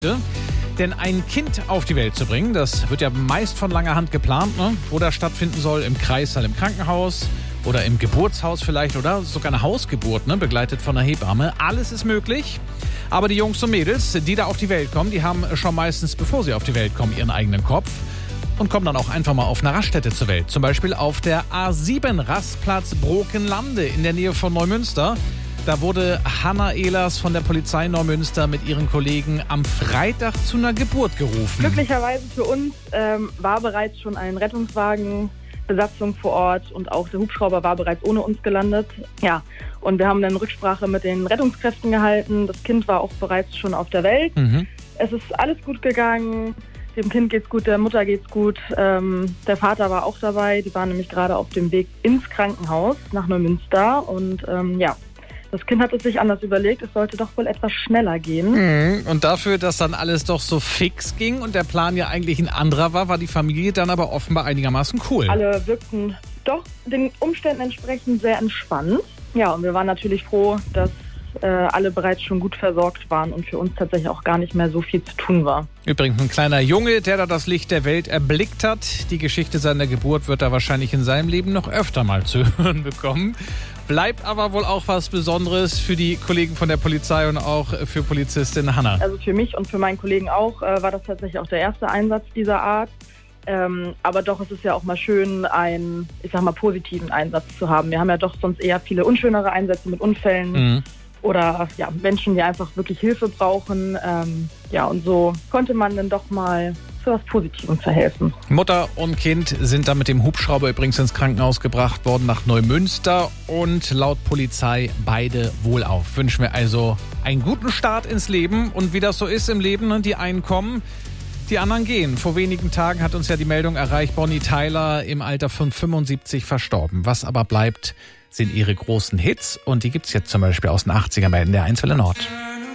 Denn ein Kind auf die Welt zu bringen, das wird ja meist von langer Hand geplant, ne? Wo das stattfinden soll, im Kreissaal, im Krankenhaus oder im Geburtshaus vielleicht oder sogar eine Hausgeburt, ne? Begleitet von einer Hebamme. Alles ist möglich. Aber die Jungs und Mädels, die da auf die Welt kommen, die haben schon meistens, bevor sie auf die Welt kommen, ihren eigenen Kopf und kommen dann auch einfach mal auf einer Raststätte zur Welt. Zum Beispiel auf der A7 Rastplatz Brokenlande in der Nähe von Neumünster. Da wurde Hanna Ehlers von der Polizei Neumünster mit ihren Kollegen am Freitag zu einer Geburt gerufen. Glücklicherweise für uns war bereits schon ein Rettungswagenbesatzung vor Ort und auch der Hubschrauber war bereits ohne uns gelandet. Ja, und wir haben dann Rücksprache mit den Rettungskräften gehalten. Das Kind war auch bereits schon auf der Welt. Es ist alles gut gegangen. Dem Kind geht's gut, der Mutter geht's gut. Der Vater war auch dabei. Die waren nämlich gerade auf dem Weg ins Krankenhaus nach Neumünster. Und das Kind hat es sich anders überlegt, es sollte doch wohl etwas schneller gehen. Und dafür, dass dann alles doch so fix ging und der Plan ja eigentlich ein anderer war die Familie dann aber offenbar einigermaßen cool. Alle wirkten doch den Umständen entsprechend sehr entspannt. Ja, und wir waren natürlich froh, dass alle bereits schon gut versorgt waren und für uns tatsächlich auch gar nicht mehr so viel zu tun war. Übrigens ein kleiner Junge, der da das Licht der Welt erblickt hat. Die Geschichte seiner Geburt wird er wahrscheinlich in seinem Leben noch öfter mal zu hören bekommen. Bleibt aber wohl auch was Besonderes für die Kollegen von der Polizei und auch für Polizistin Hanna. Also für mich und für meinen Kollegen auch war das tatsächlich auch der erste Einsatz dieser Art. Aber doch, es ist ja auch mal schön, einen, positiven Einsatz zu haben. Wir haben ja doch sonst eher viele unschönere Einsätze mit Unfällen. Oder Menschen, die einfach wirklich Hilfe brauchen. Und so konnte man dann doch mal zu was Positivem verhelfen. Mutter und Kind sind dann mit dem Hubschrauber übrigens ins Krankenhaus gebracht worden nach Neumünster und laut Polizei beide wohlauf. Wünschen wir also einen guten Start ins Leben und wie das so ist im Leben, die einen kommen, die anderen gehen. Vor wenigen Tagen hat uns ja die Meldung erreicht, Bonnie Tyler im Alter von 75 verstorben. Was aber bleibt, sind ihre großen Hits und die gibt's jetzt zum Beispiel aus den 80er bei NDR 1 Welle Nord.